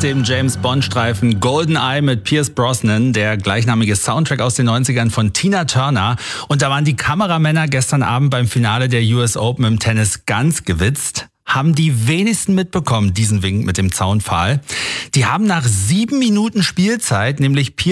dem James-Bond-Streifen GoldenEye mit Pierce Brosnan, der gleichnamige Soundtrack aus den 90ern von Tina Turner. Und da waren die Kameramänner gestern Abend beim Finale der US Open im Tennis ganz gewitzt. Haben die wenigsten mitbekommen, diesen Wink mit dem Zaunpfahl. Die haben nach 7 Minuten Spielzeit nämlich